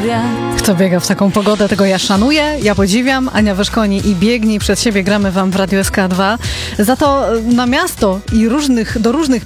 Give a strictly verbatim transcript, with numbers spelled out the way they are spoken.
wiatr. Kto biega w taką pogodę, tego ja szanuję, ja podziwiam. Ania Wyszkoni i Biegnij przed siebie gramy wam w Radiu S K dwa. Za to na miasto i różnych, do różnych